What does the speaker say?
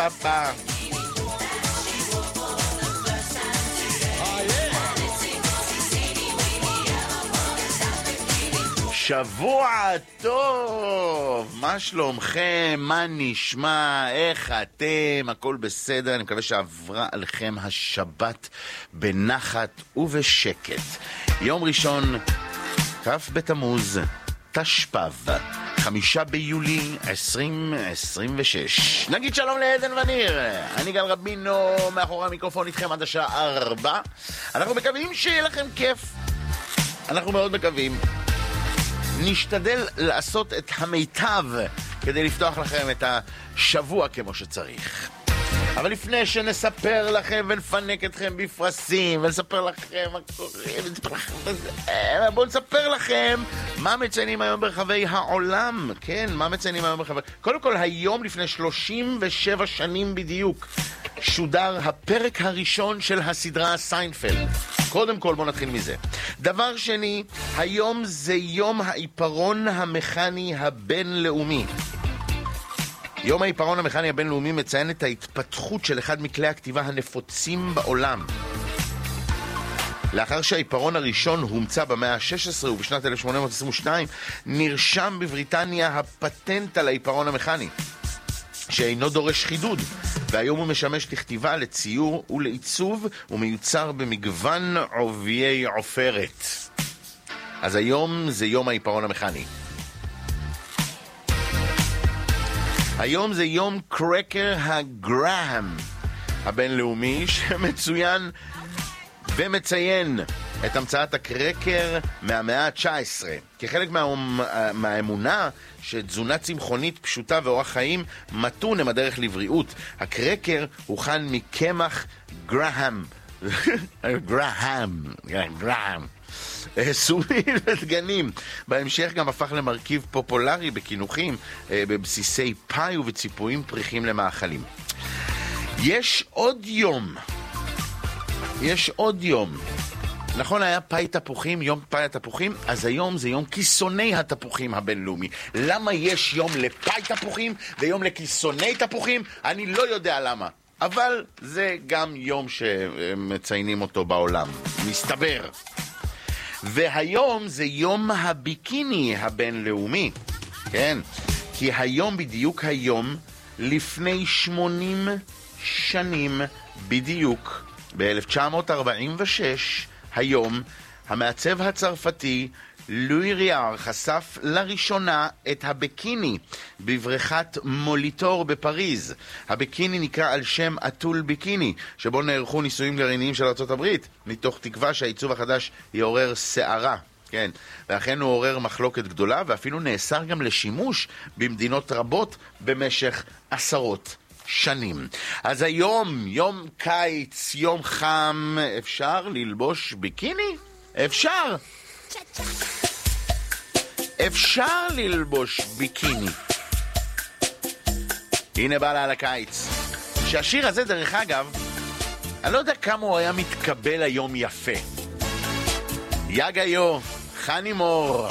פה פה. שבוע טוב, מה שלומכם? מה נשמע? איך אתם? הכל בסדר? אני מקווה שעברה עליכם השבת בנחת ובשקט. יום ראשון, כ' בתמוז, תשפ"ב, 5 ביולי 2026. נגיד שלום לעדן וניר, אני גל רבינו, מאחורי המיקרופון איתכם עד השעה 4. אנחנו מקווים שיהיה לכם כיף, אנחנו מאוד מקווים. נשתדל לעשות את המיטב כדי לפתוח לכם את השבוע כמו שצריך. אבל לפני שנספר לכם ונפנק אתכם בפרסים ונספר לכם מה קורה, בואו נספר לכם מה מציינים היום ברחבי העולם. כן, מה מציינים היום ברחבי... קודם כל, היום לפני 37 שנים בדיוק שודר הפרק הראשון של הסדרה סיינפלד. קודם כל בואו נתחיל מזה. דבר שני, היום זה יום העיפרון המכני הבינלאומי. יום העיפרון המכני הבינלאומי מציין את ההתפתחות של אחד מכלי הכתיבה הנפוצים בעולם. לאחר שהעיפרון הראשון הומצא במאה ה-16 ובשנת 1822 נרשם בבריטניה הפטנט על העיפרון המכני, שאינו דורש חידוד, והיום הוא משמש לכתיבה, לציור ולעיצוב, ומיוצר במגוון עוביי עופרת. אז היום זה יום העיפרון המכני. היום זה יום קרקר הגראהם הבינלאומי, שמצוין ומציין את המצאת הקרקר מהמאה ה-19. כחלק מהאמונה שתזונה צמחונית פשוטה ואורח חיים מתון הם הדרך לבריאות, הקרקר הוכן מקמח גראהם. גראהם. סומי ודגנים. בהמשך גם הפך למרכיב פופולרי בכינוחים, בבסיסי פאי ובציפויים פריחים למאכלים. יש עוד יום. נכון, היה פאי תפוחים, יום פאי התפוחים, אז היום זה יום כיסוני התפוחים הבינלאומי. למה יש יום לפאי תפוחים ויום לכיסוני תפוחים? אני לא יודע למה. אבל זה גם יום שמציינים אותו בעולם, מסתבר. והיום זה יום הביקיני הבינלאומי. כן, כי היום בדיוק היום, לפני 80 שנים בדיוק, ב-1946, היום, המעצב הצרפתי לואי ריאר חשף לראשונה את הביקיני בבריכת מוליטור בפריז. הביקיני נקרא על שם אטול ביקיני, שבו נערכו ניסויים גרעיניים של ארצות הברית, מתוך תקווה שהעיצוב החדש יעורר שערה. כן, ואכן הוא עורר מחלוקת גדולה, ואפילו נאסר גם לשימוש במדינות רבות במשך עשרות שנים. אז היום, יום קיץ, יום חם, אפשר ללבוש ביקיני? אפשר. אפשר ללבוש ביקיני. הנה בא לה על הקיץ. שהשיר הזה, דרך אגב, אני לא יודע כמה הוא היה מתקבל היום יפה. יגה יו, חני מור.